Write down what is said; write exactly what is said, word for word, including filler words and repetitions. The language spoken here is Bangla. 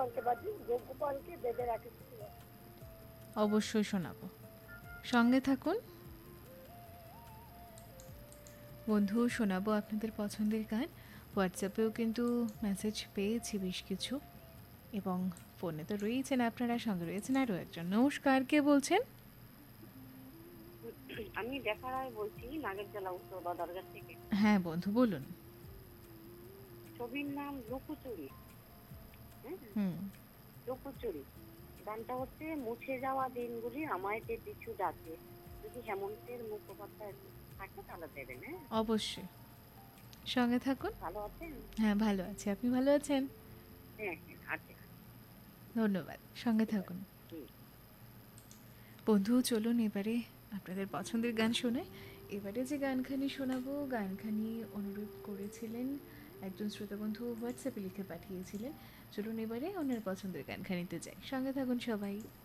ভগবানকে বাজি ভগবানকে বেঁধে রাখে। অবশ্যই শোনাবো, সঙ্গে থাকুন। বন্ধু, শোনাবো আপনাদের পছন্দের গান। হোয়াটসঅ্যাপেও কিন্তু মেসেজ পেয়েছি বেশ কিছু, এবং ফোনে তো রয়েছেন আপনারা, সঙ্গে রয়েছেন আরও একজন। নমস্কার, কে বলছেন? আমি দেখা রায় বলছি, নাগেরজলা উত্তর বাদারঘাট থেকে। হ্যাঁ বন্ধু, বলুন। ছবির নাম লুকোচুরি। হ্যাঁ, হুম। লুকোচুরি গানটা হচ্ছে মুছে যাওয়া দিনগুলি আমায় যে পিছু ডাকে। যদি হেমন্তের মুখোপাধ্যায় থাকে তাহলে দেবেন। হ্যাঁ, অবশ্যই, সঙ্গে থাকুন। ভালো আছেন? হ্যাঁ ভালো আছি, আপনি ভালো আছেন? হ্যাঁ হ্যাঁ আছে। ধন্যবাদ, সঙ্গে ঠিক থাকুন। আছে। হুম। বন্ধু চলুন এবারে আপনাদের পছন্দের গান শোনাই। এবারে যে গানখানি শোনাবো, গানখানি অনুরোধ করেছিলেন একজন শ্রোতা বন্ধু, হোয়াটসঅ্যাপে লিখে পাঠিয়েছিলেন। চলুন এবারে ওনার পছন্দের গানখানিতে যাই, সঙ্গে থাকুন সবাই।